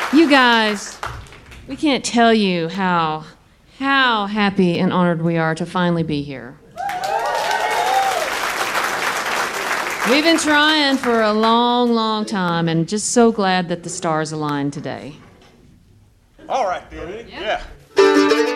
You guys, we can't tell you how happy and honored we are to finally be here. We've been trying for a long, long time, and just so glad that the stars aligned today. All right, then. Yeah.